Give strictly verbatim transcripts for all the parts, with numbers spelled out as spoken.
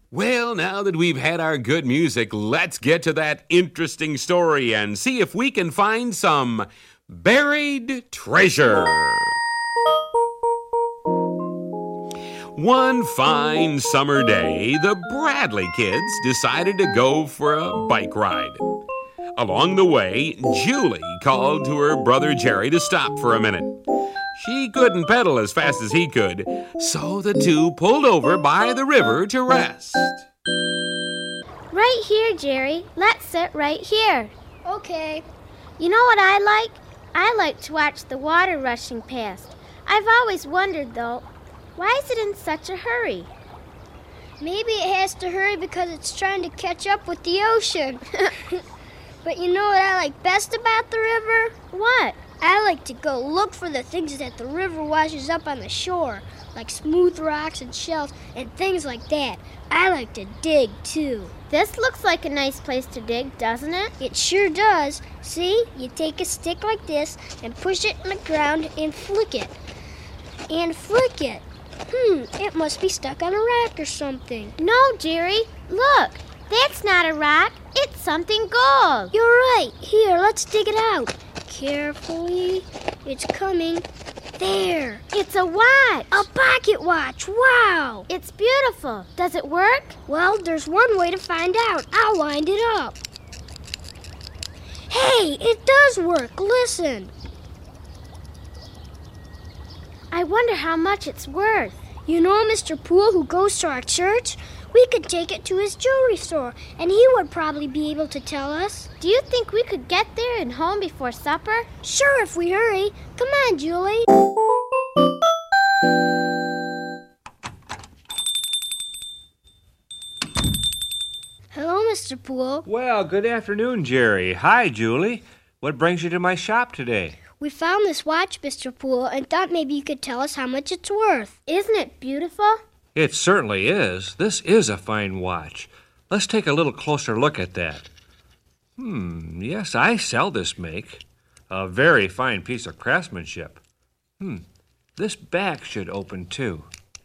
Well, now that we've had our good music, let's get to that interesting story and see if we can find some buried treasure. One fine summer day, the Bradley kids decided to go for a bike ride. Along the way, Julie called to her brother Jerry to stop for a minute. She couldn't pedal as fast as he could, so the two pulled over by the river to rest. Right here, Jerry. Let's sit right here. Okay. You know what I like? I like to watch the water rushing past. I've always wondered, though, why is it in such a hurry? Maybe it has to hurry because it's trying to catch up with the ocean. But you know what I like best about the river? What? I like to go look for the things that the river washes up on the shore, like smooth rocks and shells and things like that. I like to dig, too. This looks like a nice place to dig, doesn't it? It sure does. See, you take a stick like this and push it in the ground and flick it. And flick it. Hmm, it must be stuck on a rock or something. No, Jerry. Look, that's not a rock. It's something gold. You're right. Here, let's dig it out. Carefully. It's coming. There. It's a watch. A pocket watch. Wow. It's beautiful. Does it work? Well, there's one way to find out. I'll wind it up. Hey, it does work. Listen. I wonder how much it's worth. You know Mister Poole who goes to our church? We could take it to his jewelry store, and he would probably be able to tell us. Do you think we could get there and home before supper? Sure, if we hurry. Come on, Julie. Hello, Mister Poole. Well, good afternoon, Jerry. Hi, Julie. What brings you to my shop today? We found this watch, Mister Poole, and thought maybe you could tell us how much it's worth. Isn't it beautiful? It certainly is. This is a fine watch. Let's take a little closer look at that. Hmm, yes, I sell this make. A very fine piece of craftsmanship. Hmm, this back should open too.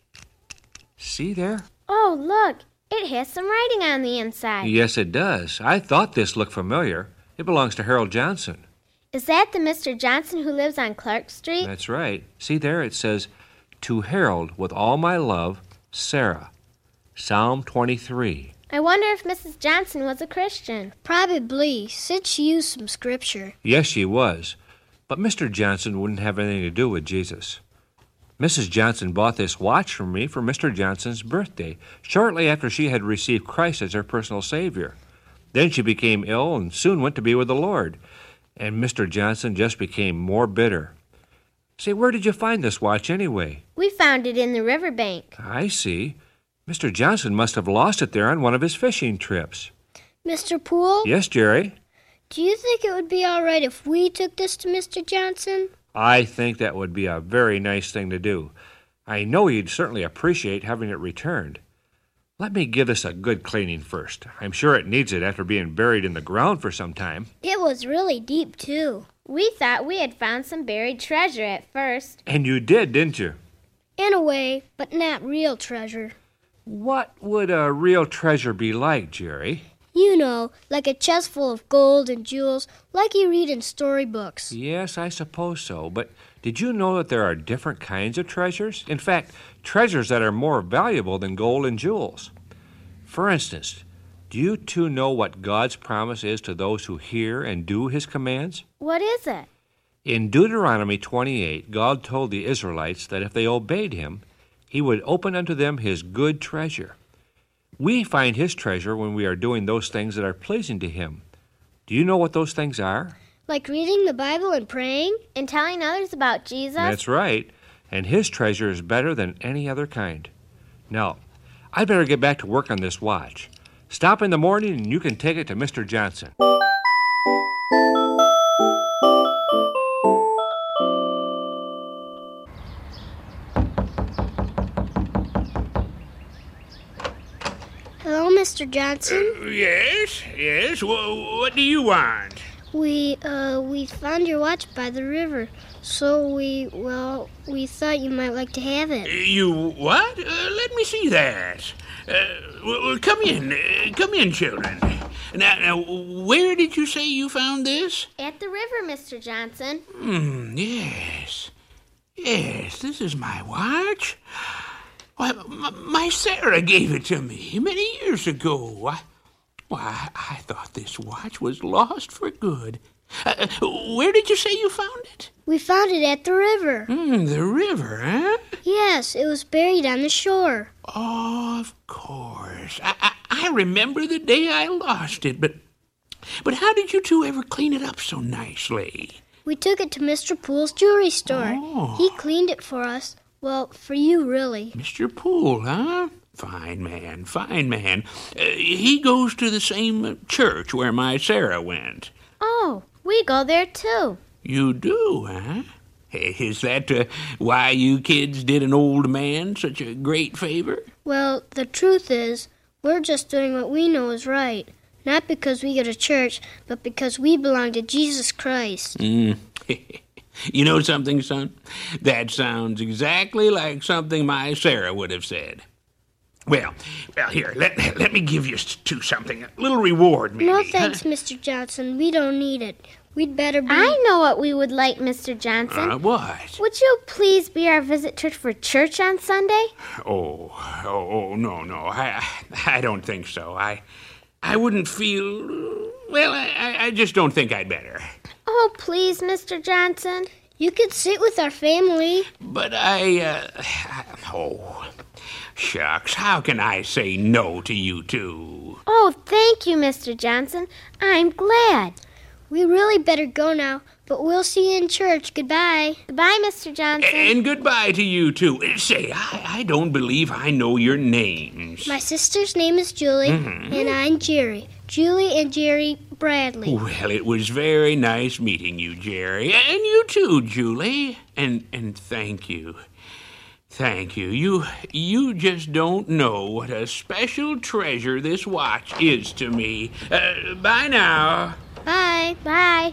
See there? Oh, look. It has some writing on the inside. Yes, it does. I thought this looked familiar. It belongs to Harold Johnson. Is that the Mister Johnson who lives on Clark Street? That's right. See there? It says, "To Harold, with all my love, Sarah." Psalm twenty-three. I wonder if Missus Johnson was a Christian. Probably, since she used some scripture. Yes, she was. But Mister Johnson wouldn't have anything to do with Jesus. Missus Johnson bought this watch from me for Mister Johnson's birthday, shortly after she had received Christ as her personal Savior. Then she became ill and soon went to be with the Lord. And Mister Johnson just became more bitter. Say, where did you find this watch anyway? We found it in the riverbank. I see. Mister Johnson must have lost it there on one of his fishing trips. Mister Poole? Yes, Jerry? Do you think it would be all right if we took this to Mister Johnson? I think that would be a very nice thing to do. I know he'd certainly appreciate having it returned. Let me give this a good cleaning first. I'm sure it needs it after being buried in the ground for some time. It was really deep, too. We thought we had found some buried treasure at first. And you did, didn't you? In a way, but not real treasure. What would a real treasure be like, Jerry? You know, like a chest full of gold and jewels, like you read in storybooks. Yes, I suppose so. But did you know that there are different kinds of treasures? In fact, treasures that are more valuable than gold and jewels. For instance, do you two know what God's promise is to those who hear and do His commands? What is it? In Deuteronomy twenty-eight, God told the Israelites that if they obeyed Him, He would open unto them His good treasure. We find His treasure when we are doing those things that are pleasing to Him. Do you know what those things are? Like reading the Bible and praying? And telling others about Jesus? That's right. And His treasure is better than any other kind. Now, I'd better get back to work on this watch. Stop in the morning and you can take it to Mister Johnson. Hello, Mister Johnson. Uh, yes, yes. W- what do you want? We, uh, we found your watch by the river, so we, well, we thought you might like to have it. You what? Uh, let me see that. Uh, well, well, come in. Uh, come in, children. Now, now, where did you say you found this? At the river, Mister Johnson. Hmm, yes. Yes, this is my watch. Why, m- my Sarah gave it to me many years ago. Why, why, I thought this watch was lost for good. Uh, where did you say you found it? We found it at the river. Hmm, the river, huh? Yes, it was buried on the shore. Oh, of course. I, I, I remember the day I lost it, but but how did you two ever clean it up so nicely? We took it to Mister Poole's jewelry store. Oh. He cleaned it for us. Well, for you, really. Mister Poole, huh? Fine man, fine man. Uh, he goes to the same church where my Sarah went. Oh, we go there too. You do, huh? Is that uh, why you kids did an old man such a great favor? Well, the truth is, we're just doing what we know is right. Not because we go to church, but because we belong to Jesus Christ. Mm. You know something, son? That sounds exactly like something my Sarah would have said. Well, well, here, let, let me give you two something. A little reward, maybe. No thanks, huh? Mister Johnson. We don't need it. We'd better be... I know what we would like, Mister Johnson. Uh, what? Would you please be our visit church for church on Sunday? Oh, oh, oh, no, no. I, I don't think so. I, I wouldn't feel... Well, I, I just don't think I'd better. Oh, please, Mister Johnson. You could sit with our family. But I, uh... Oh, shucks. How can I say no to you two? Oh, thank you, Mister Johnson. I'm glad. We really better go now, but we'll see you in church. Goodbye. Goodbye, Mister Johnson. And goodbye to you, too. Say, I, I don't believe I know your names. My sister's name is Julie, mm-hmm. and I'm Jerry. Julie and Jerry Bradley. Well, it was very nice meeting you, Jerry. And you, too, Julie. And and thank you. Thank you. You, you just don't know what a special treasure this watch is to me. Uh, bye now. Bye. Bye.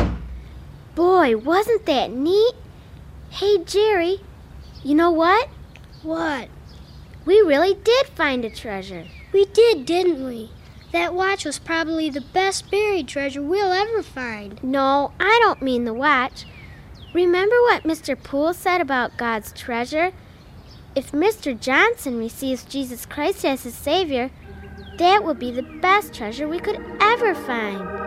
Boy, wasn't that neat? Hey, Jerry, you know what? What? We really did find a treasure. We did, didn't we? That watch was probably the best buried treasure we'll ever find. No, I don't mean the watch. Remember what Mister Poole said about God's treasure? If Mister Johnson receives Jesus Christ as his Savior, that will be the best treasure we could ever find.